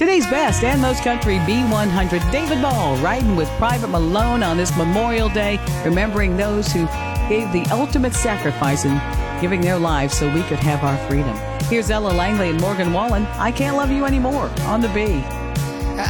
Today's best and most country B100, David Ball riding with Private Malone on this Memorial Day, remembering those who gave the ultimate sacrifice in giving their lives so we could have our freedom. Here's Ella Langley and Morgan Wallen. I Can't Love You Anymore on the B.